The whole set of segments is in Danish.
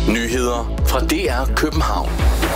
Nyheder fra DR København.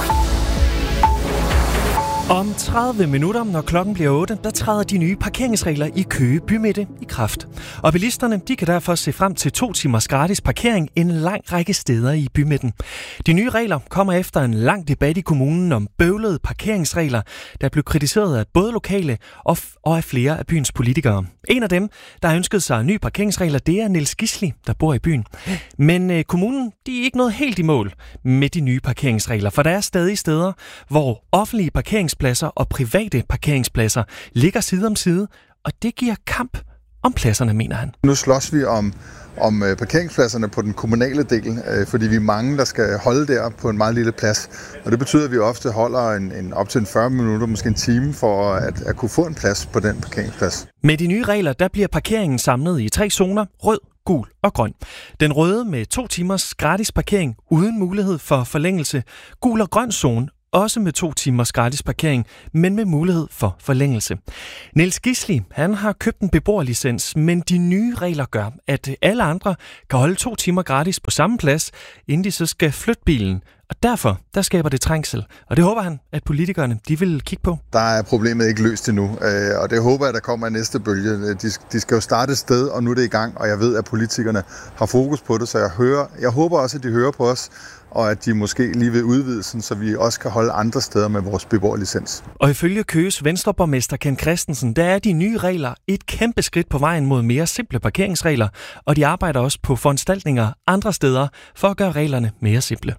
Om 30 minutter, når klokken bliver 8, der træder de nye parkeringsregler i Køge Bymidte i kraft. Og bilisterne, de kan derfor se frem til 2 timers gratis parkering en lang række steder i bymidten. De nye regler kommer efter en lang debat i kommunen om bøvlede parkeringsregler, der blev kritiseret af både lokale og af flere af byens politikere. En af dem, der har ønsket sig nye parkeringsregler, det er Niels Gisli, der bor i byen. Men kommunen, de er ikke nået helt i mål med de nye parkeringsregler, for der er stadig steder, hvor offentlige parkeringspladser og private parkeringspladser ligger side om side, og det giver kamp om pladserne, mener han. Nu slås vi om parkeringspladserne på den kommunale del, fordi vi er mange, der skal holde der på en meget lille plads. Og det betyder, at vi ofte holder op til 40 minutter, måske en time, for at kunne få en plads på den parkeringsplads. Med de nye regler, der bliver parkeringen samlet i 3 zoner: rød, gul og grøn. Den røde med 2 timers gratis parkering uden mulighed for forlængelse. Gul og grøn zone også med 2 timers gratis parkering, men med mulighed for forlængelse. Niels Gisli, han har købt en beboerlicens, men de nye regler gør, at alle andre kan holde 2 timer gratis på samme plads, inden de så skal flytte bilen. Og derfor, der skaber det trængsel. Og det håber han, at politikerne, de vil kigge på. Der er problemet ikke løst endnu, og det håber jeg, der kommer i næste bølge. De skal jo starte et sted, og nu er det i gang, og jeg ved, at politikerne har fokus på det, så jeg håber også, at de hører på os, og at de måske lige vil udvide, så vi også kan holde andre steder med vores beboerlicens. Og ifølge Køges venstreborgmester Ken Christensen, der er de nye regler et kæmpe skridt på vejen mod mere simple parkeringsregler, og de arbejder også på foranstaltninger andre steder for at gøre reglerne mere simple.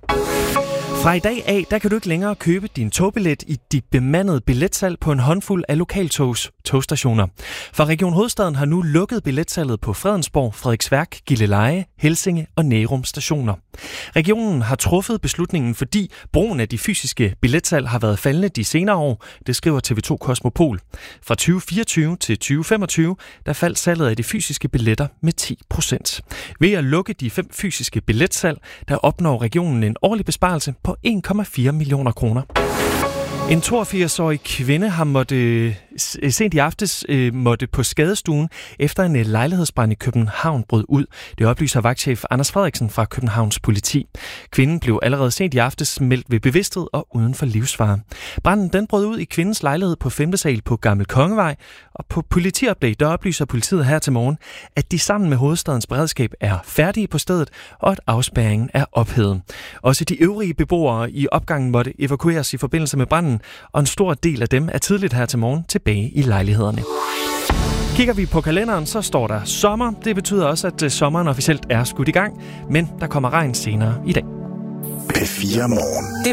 Fra i dag af, der kan du ikke længere købe din togbillet i de bemandede billetsalg på en håndfuld af lokaltogsstationer. For Region Hovedstaden har nu lukket billetsalget på Fredensborg, Frederiksværk, Gilleleje, Helsinge og Nærum stationer. Regionen har truffet beslutningen, fordi brugen af de fysiske billetsalg har været faldende de senere år, det skriver TV2 Kosmopol. Fra 2024 til 2025, der faldt salget af de fysiske billetter med 10%. Ved at lukke de 5 fysiske billetsalg, der opnår regionen en årlig besparelse på 1,4 millioner kroner. En 82-årig kvinde har sent i aftes måtte på skadestuen efter en lejlighedsbrand i København brød ud. Det oplyser vagtchef Anders Frederiksen fra Københavns politi. Kvinden blev allerede sent i aftes meldt ved bevidsthed og uden for livsfare. Branden den brød ud i kvindens lejlighed på 5. sal på Gammel Kongevej, og på politiupdate der oplyser politiet her til morgen, at de sammen med hovedstadens beredskab er færdige på stedet, og at afspærringen er ophævet. Også de øvrige beboere i opgangen måtte evakueres i forbindelse med branden, og en stor del af dem er tidligt her til morgen tilbage i lejlighederne. Kigger vi på kalenderen, så står der sommer. Det betyder også, at sommeren officielt er skudt i gang, men der kommer regn senere i dag. P4 Morgen.